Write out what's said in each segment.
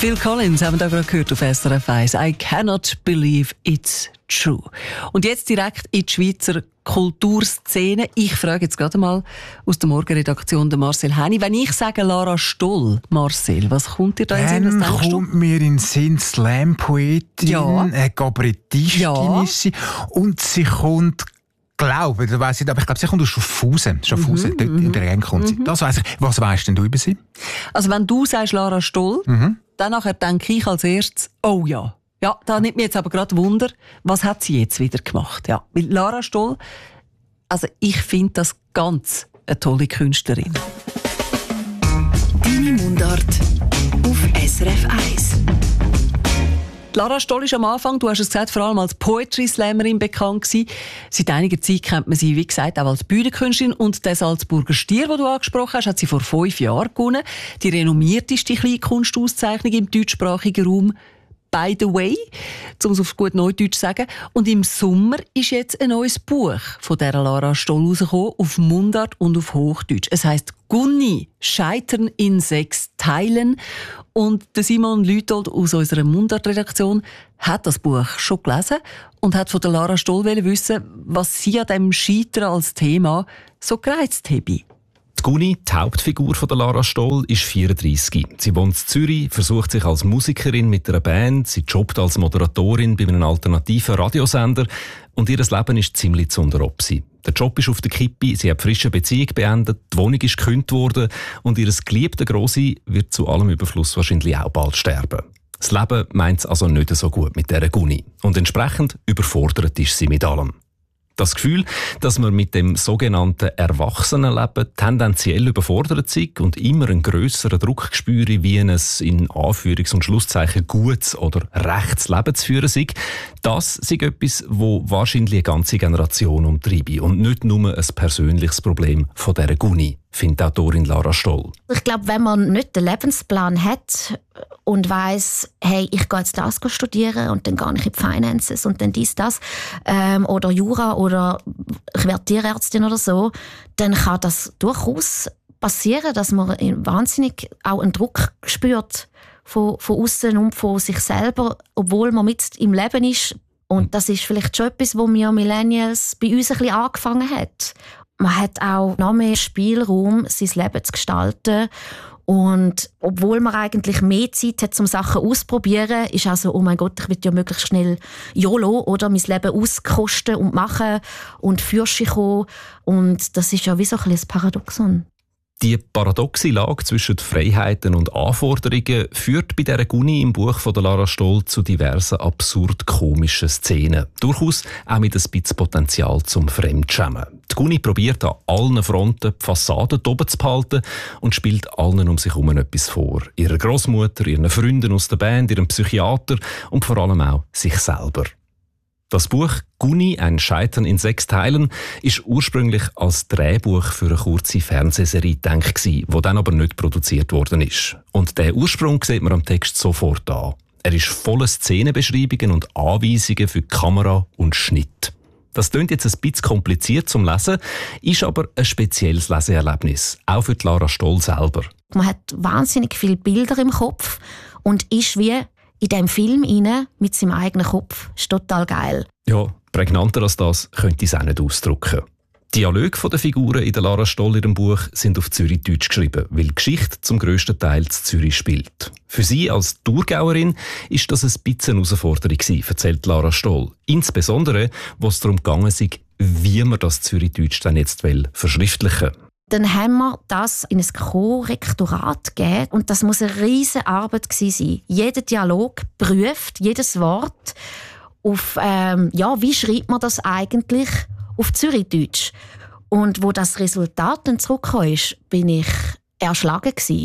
Phil Collins haben wir da gerade gehört auf SRF 1. I cannot believe it's true. Und jetzt direkt in die Schweizer Kulturszene. Ich frage jetzt gerade mal aus der Morgenredaktion den Marcel Henny. Wenn ich sage Lara Stoll, Marcel, was kommt dir da in den Sinn? Was denkst du? Kommt mir in den Sinn Slam-Poetin, Ja. Kabarettistin Ja. ist sie. Und sie kommt, glaube ich, weiss nicht, aber ich glaube, sie kommt aus Schaffhausen. Schaffhausen, dort in der Gegend kommt sie. Das weiss ich. Was weisst denn du über sie? Also wenn du sagst Lara Stoll, dann nachher denke ich als erstes, oh ja. Ja, da nimmt mich jetzt aber gerade Wunder, was hat sie jetzt wieder gemacht? Ja, weil Lara Stoll, also ich finde das ganz eine tolle Künstlerin. Deine Mundart auf SRF 1. Lara Stoll ist am Anfang, du hast es gesagt, vor allem als Poetry Slammerin bekannt gewesen. Seit einiger Zeit kennt man sie, wie gesagt, auch als Bühnenkünstlerin. Und den Salzburger Stier, den du angesprochen hast, hat sie vor 5 Jahren gewonnen. Die renommierteste Kleinkunstauszeichnung im deutschsprachigen Raum. By the way, um es auf gut Neudeutsch zu sagen. Und im Sommer ist jetzt ein neues Buch von dieser Lara Stoll rausgekommen, auf Mundart und auf Hochdeutsch. Es heisst Gunni, Scheitern in 6 Teilen. Und der Simon Lütold aus unserer Mundart-Redaktion hat das Buch schon gelesen und hat von der Lara Stoll wissen, was sie an diesem Scheitern als Thema so gereizt habe. Die Gunni, die Hauptfigur von der Lara Stoll, ist 34. Sie wohnt in Zürich, versucht sich als Musikerin mit einer Band, sie jobbt als Moderatorin bei einem alternativen Radiosender und ihr Leben ist ziemlich zu unteropsi. Der Job ist auf der Kippe, sie hat frische Beziehung beendet, die Wohnung ist gekündigt worden und ihr geliebter Grossi wird zu allem Überfluss wahrscheinlich auch bald sterben. Das Leben meint es also nicht so gut mit dieser Gunni und entsprechend überfordert ist sie mit allem. Das Gefühl, dass man mit dem sogenannten Erwachsenenleben tendenziell überfordert ist und immer einen grösseren Druck spüre, wie es in Anführungs- und Schlusszeichen gutes oder rechtes Leben zu führen ist, das ist etwas, wo wahrscheinlich eine ganze Generation umtreibe und nicht nur ein persönliches Problem von dieser Gunni, findet die Autorin Lara Stoll. Ich glaube, wenn man nicht den Lebensplan hat und weiss, hey, ich gehe jetzt das studieren und dann gehe ich in die Finances und dann das oder Jura oder ich werde Tierärztin oder so, dann kann das durchaus passieren, dass man wahnsinnig auch einen Druck spürt von außen und von sich selber, obwohl man mit im Leben ist. Und das ist vielleicht schon etwas, wo wir Millennials bei uns ein bisschen angefangen hat. Man hat auch noch mehr Spielraum, sein Leben zu gestalten. Und obwohl man eigentlich mehr Zeit hat, um Sachen auszuprobieren, ist auch so, oh mein Gott, ich will ja möglichst schnell YOLO oder mein Leben auskosten und machen und Fürsche kommen. Und das ist ja wie so ein bisschen ein Paradoxon. Die paradoxe Lage zwischen Freiheiten und Anforderungen führt bei dieser Gunni im Buch von der Lara Stoll zu diversen absurd-komischen Szenen. Durchaus auch mit ein bisschen Potenzial zum Fremdschämen. Die Gunni probiert an allen Fronten die Fassade oben zu behalten und spielt allen um sich herum etwas vor. Ihrer Großmutter, ihren Freunden aus der Band, ihrem Psychiater und vor allem auch sich selber. Das Buch «Gunni, ein Scheitern in 6 Teilen» ist ursprünglich als Drehbuch für eine kurze Fernsehserie gedacht, die dann aber nicht produziert worden ist. Und den Ursprung sieht man am Text sofort an. Er ist voller Szenenbeschreibungen und Anweisungen für Kamera und Schnitt. Das klingt jetzt ein bisschen kompliziert zum Lesen, ist aber ein spezielles Leseerlebnis, auch für die Lara Stoll selber. Man hat wahnsinnig viele Bilder im Kopf und ist wie in diesem Film rein, mit seinem eigenen Kopf. Das ist total geil. Ja, prägnanter als das könnte ich es auch nicht ausdrücken. Die Dialoge der Figuren in der Lara Stoll ihrem Buch sind auf Zürichdeutsch geschrieben, weil die Geschichte zum grössten Teil in Zürich spielt. Für sie als Thurgauerin ist das ein bisschen eine Herausforderung gewesen, erzählt Lara Stoll. Insbesondere, was darum gegangen ist, wie man das Zürichdeutsch dann jetzt verschriftlichen will. Dann haben wir das in ein Korrektorat gegeben und das muss eine riesige Arbeit gewesen sein. Jeder Dialog prüft, jedes Wort auf, wie schreibt man das eigentlich auf Zürichdeutsch? Und wo das Resultat dann zurückkam, bin ich erschlagen gewesen.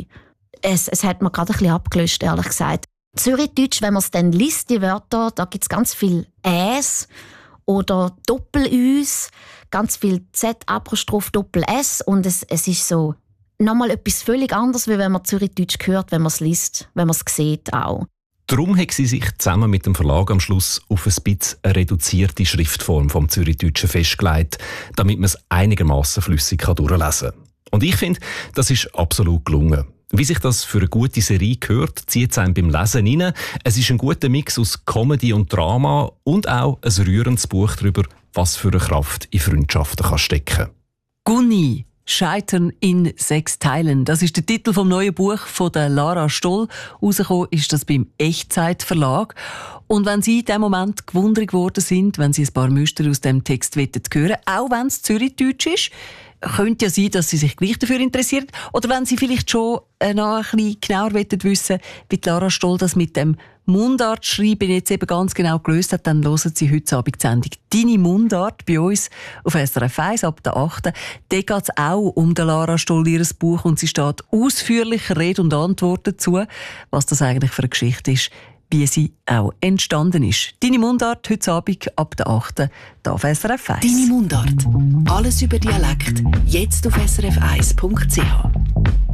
Es hat mir gerade ein bisschen abgelöscht, ehrlich gesagt. Zürichdeutsch, wenn man es dann liest, die Wörter, da gibt es ganz viel «äs» oder «Doppel-üs», ganz viel Z-Apostroph Doppel-S und es ist so nochmal etwas völlig anderes, wie wenn man Zürichdeutsch hört, wenn man es liest, wenn man es sieht auch. Darum hat sie sich zusammen mit dem Verlag am Schluss auf ein bisschen eine reduzierte Schriftform vom Zürichdeutschen festgelegt, damit man es einigermaßen flüssig durchlesen kann. Und ich finde, das ist absolut gelungen. Wie sich das für eine gute Serie gehört, zieht es einem beim Lesen rein. Es ist ein guter Mix aus Comedy und Drama und auch ein rührendes Buch darüber, was für eine Kraft in Freundschaften kann stecken. Gunni, Scheitern in 6 Teilen. Das ist der Titel vom neuen Buch von der Lara Stoll. Rausgekommen ist das beim Echtzeit Verlag. Und wenn Sie in diesem Moment gewundert worden sind, wenn Sie ein paar Muster aus dem Text hören wollen, auch wenn es Zürichdeutsch ist, könnte ja sein, dass Sie sich gleich dafür interessieren. Oder wenn Sie vielleicht schon noch ein bisschen genauer wissen wollen, wie Lara Stoll das mit dem Mundartschreiben jetzt eben ganz genau gelöst hat, dann hören Sie heute Abend die Sendung «Deine Mundart» bei uns auf SRF 1 ab der 8. Da geht es auch um Lara Stoll, ihr Buch, und sie steht ausführlich Rede und Antwort dazu, was das eigentlich für eine Geschichte ist, wie sie auch entstanden ist. «Deine Mundart» heute Abend ab der 8. hier auf SRF 1. Deine Mundart. Alles über Dialekt. Jetzt auf srf1.ch.